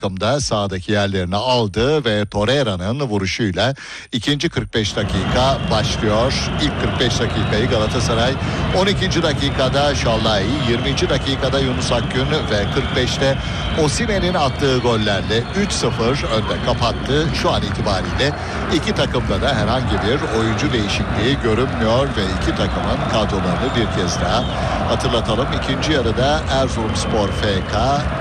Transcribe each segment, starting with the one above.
takımda sahadaki yerlerini aldı ve Torreira'nın vuruşuyla ikinci 45 dakika başlıyor. İlk 45 dakikayı Galatasaray 12. dakikada Şallay, 20. dakikada Yunus Akgün ve 45'te Osimhen'in attığı gollerle 3-0 önde kapattı. Şu an itibariyle iki takımda da herhangi bir oyuncu değişikliği görünmüyor ve iki takımın kadrolarını bir kez daha hatırlatalım. İkinci yarıda Erzurumspor FK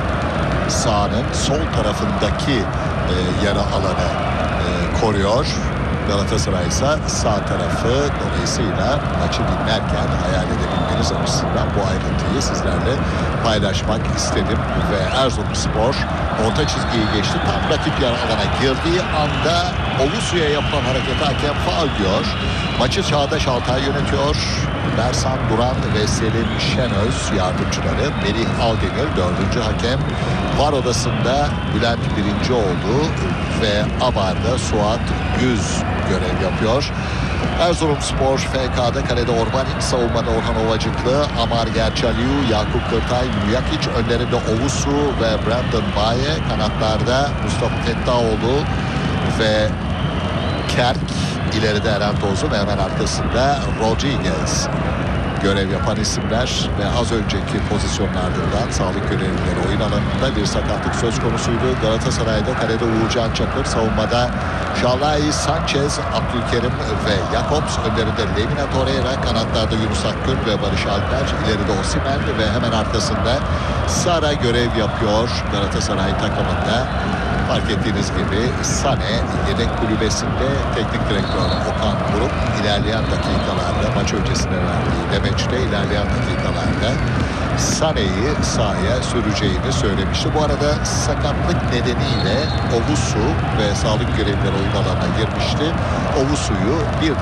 sahanın sol tarafındaki yarı alanı koruyor. Galatasaray ise sağ tarafı, dolayısıyla maçı dinlerken hayal edebilmeniz açısından bu ayrıntıyı sizlerle paylaşmak istedim. Ve Erzurumspor orta çizgiyi geçti. Tam rakip yarı alana girdiği anda Olusu'ya yapılan harekete hakem faul diyor. Maçı Çağdaş Altay yönetiyor. Bersan Duran ve Selim Şenöz yardımcıları. Melih Aldemir 4. hakem. VAR odasında Bülent Birincioğlu ve AVAR'da Suat Güz görev yapıyor. Erzurumspor FK'da kalede Orbanic, savunmada Orhan Ovacıklı, Amar Gerçaliu, Yakup Kırtay, Mljakic, önlerinde Ovusu ve Brandon Baye, kanatlarda Mustafa Fettaoğlu ve Kerk, ileride Eren Tozu ve hemen arkasında Rodriguez görev yapan isimler ve az önceki pozisyonlardan sağlık görevlileri oyun alanında bir sakatlık söz konusuydu. Galatasaray'da kalede Uğurcan Çakır, savunmada Şalai, Sanchez, Abdülkerim ve Jakobs, önlerinde Lemina Torreira, kanatlarda Yunus Akgün ve Barış Alper, ileride Osimhen ve hemen arkasında Sara görev yapıyor Galatasaray takımında. Fark ettiğiniz gibi Sané yedek kulübesinde, teknik direktör Okan Buruk ilerleyen dakikalarda, maç öncesine verdiği demeçte ilerleyen dakikalarda Sané'yi sahaya süreceğini söylemişti. Bu arada sakatlık nedeniyle Ovusu ve sağlık görevlileri oyun alanına girmişti. Ovusu'yu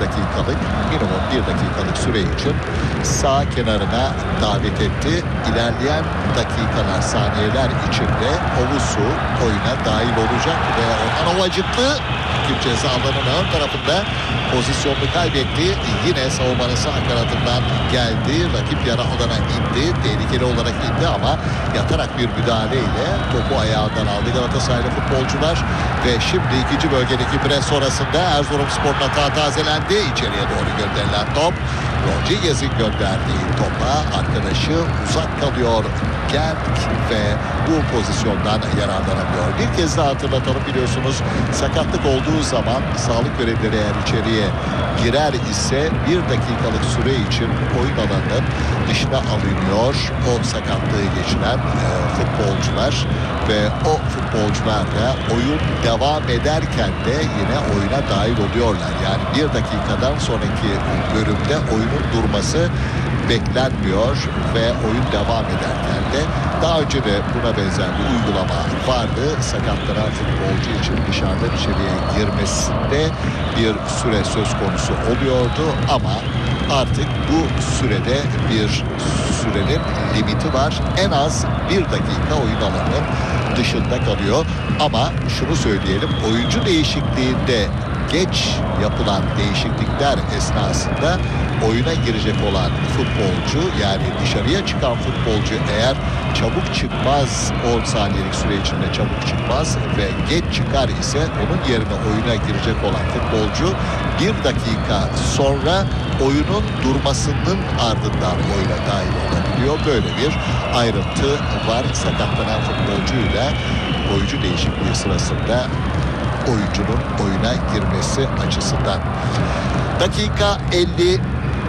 minimum bir dakikalık süre için sağ kenarına davet etti. İlerleyen dakikalar, saniyeler içinde Ovusu oyuna dahil olacak ve Orhan Ovacıklı rakip ceza alanının ön tarafında pozisyonunu kaybetti. Yine savunmanın sağ kanadından geldi. Rakip yarı alana indi. Tehlikeli olarak indi ama yatarak bir müdahaleyle topu ayağından aldı Galatasaraylı futbolcular. Ve şimdi ikinci bölgedeki pres sonrasında Erzurumspor'un hata tazelendi. İçeriye doğru gönderilen top Rodriguez'in gönderdiği topa arkadaşı uzak kalıyor Genk ve bu pozisyondan yararlanamıyor. Bir kez daha hatırlatalım, biliyorsunuz sakatlık olduğu zaman sağlık görevlileri eğer içeriye girer ise bir dakikalık süre için oyun alanının dışına alınıyor o sakatlığı geçiren futbolcular ve o futbolcular da oyun devam ederken de yine oyuna dahil oluyorlar. Yani bir dakikadan sonraki bölümde oyunun durması beklenmiyor ve oyun devam ederken de daha önce de buna benzer bir uygulama vardı. Sakatlanan futbolcu için dışarıdan içeriye girmesinde bir süre söz konusu oluyordu ama artık bu sürede bir sürenin limiti var. En az bir dakika oyun alanının dışında kalıyor. Ama şunu söyleyelim, oyuncu değişikliğinde geç yapılan değişiklikler esnasında oyuna girecek olan futbolcu, yani dışarıya çıkan futbolcu eğer çabuk çıkmaz, 10 saniyelik süre içinde çabuk çıkmaz ve geç çıkar ise onun yerine oyuna girecek olan futbolcu bir dakika sonra oyunun durmasının ardından oyuna dahil olabiliyor. Böyle bir ayrıntı var sakatlanan futbolcuyla oyuncu değişikliği sırasında oyuncunun oyuna girmesi açısından. Dakika 50.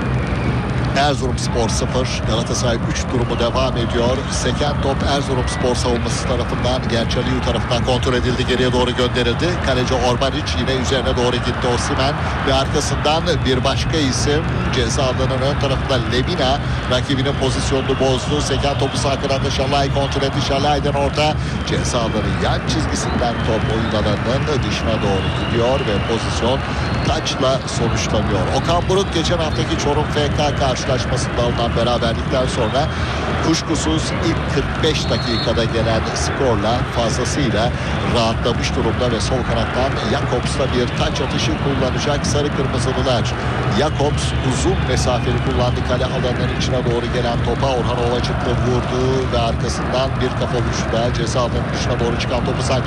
Erzurumspor 0, Galatasaray 3 durumu devam ediyor. Seken top Erzurumspor savunması tarafından Gerçaliu tarafından kontrol edildi, geriye doğru gönderildi. Kaleci Orbanic yine üzerine doğru gitti Osimhen ve arkasından bir başka isim ceza alanının ön tarafında Lemina rakibinin pozisyonunu bozdu. Seken topu sağ kanada Şalay kontrol etti. Şalay'dan orta ceza alanı yan çizgisinden top oyun alanının dışına doğru gidiyor ve pozisyon taçla sonuçlanıyor. Okan Buruk geçen haftaki Çorum FK karşılaşmasında alınan beraberlikten sonra kuşkusuz ilk 45 dakikada gelen skorla fazlasıyla rahatlamış durumda ve sol kanattan Jakobs'la bir taç atışı kullanacak sarı kırmızılılar. Jakobs uzun mesafeli kullandı, kale alanının içine doğru gelen topa Orhan Ovacıklı vurdu ve arkasından bir kafa vuruşu daha ceza alanının dışına doğru çıkan topu Sanchez